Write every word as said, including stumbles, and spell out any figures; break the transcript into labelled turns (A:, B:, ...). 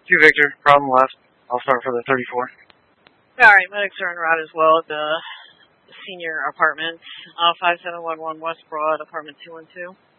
A: Two Victor, problem left. I'll start for the thirty-four.
B: Alright, medics are en route as well at the senior apartments. Uh, five seven one one West Broad, apartment two one two.